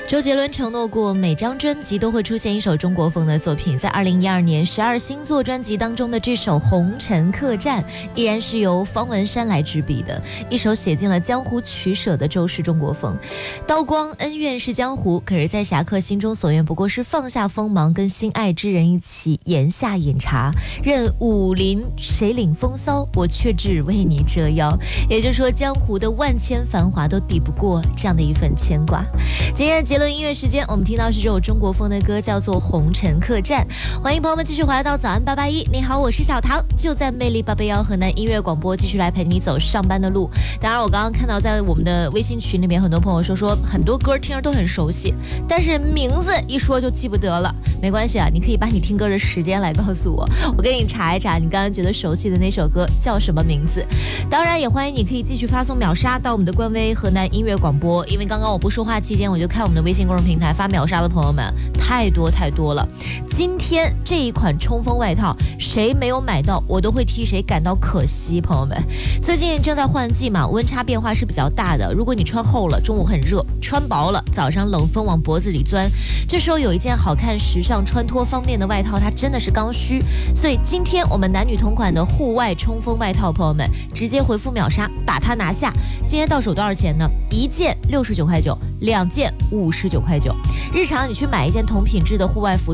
周杰伦承诺过，每张专辑都会出现一首中国风的作品。在2012年12星座专辑当中的这首《红尘客栈》，依然是由方文山来执笔的，一首写尽了江湖取舍的周氏中国风。刀光恩怨是江湖，可是在侠客心中所愿不过是放下锋芒，跟心爱之人一起檐下饮茶，任武林谁领风骚，我却只为你折腰。也就是说，江湖的万千繁华都抵不过这样的一份牵挂。今天的杰伦音乐时间，我们听到是这首中国风的歌，叫做《红尘客栈》。欢迎朋友们继续回来到早安881，你好，我是小唐，就在魅力881河南音乐广播，继续来陪你走上班的路。当然，我刚刚看到在我们的微信群里面，很多朋友说很多歌听着都很熟悉，但是名字一说就记不得了。没关系啊，你可以把你听歌的时间来告诉我，我给你查一查，你刚刚觉得熟悉的那首歌叫什么名字。当然，也欢迎你可以继续发送秒杀到我们的官微河南音乐广播，因为刚刚我不说话期间，我就看我们的微信公众平台发秒杀的朋友们太多了。今天这一款冲锋外套，谁没有买到，我都会替谁感到可惜。朋友们，最近正在换季嘛，温差变化是比较大的。如果你穿厚了，中午很热；穿薄了，早上冷风往脖子里钻。这时候有一件好看、时尚、穿脱方便的外套，它真的是刚需。所以今天我们男女同款的户外冲锋外套，朋友们直接回复秒杀，把它拿下。今天到手多少钱呢？一件69.9块，2件59.9块。日常你去买一件同品质的户外服